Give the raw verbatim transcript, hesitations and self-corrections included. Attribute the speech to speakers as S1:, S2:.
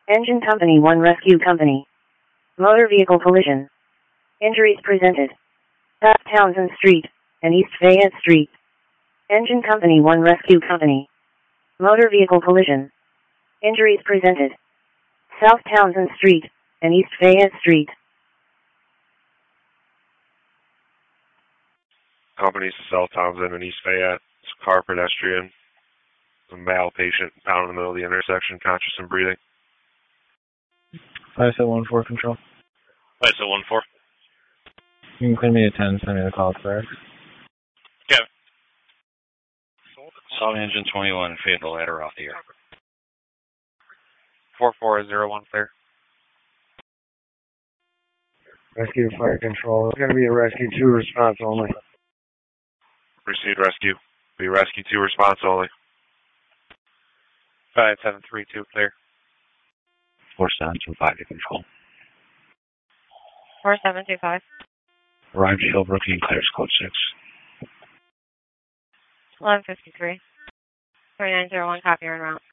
S1: Engine Company one Rescue Company. Motor vehicle collision. Injuries presented. South Townsend Street and East Fayette Street. Engine Company one Rescue Company. Motor vehicle collision. Injuries presented. South Townsend Street and East Fayette Street.
S2: Companies to South Townsend and East Fayette. It's a car pedestrian. A male patient found in the middle of the intersection, conscious and breathing.
S3: five seven one four control.
S4: five seven one four.
S3: You can clear me at ten, send me the call clear.
S4: Kevin. Saw engine twenty-one, fade the ladder off the air.
S2: four four zero one clear.
S5: Rescue Fire Control. It's going to be a Rescue two response only.
S2: Received rescue. Be Rescue two response only. five seven three two clear.
S6: four seven two five to control.
S7: four seven two five.
S6: Ryan Shield, rookie and clears code six.
S7: eleven fifty-three. three nine zero one, copy, you're en route.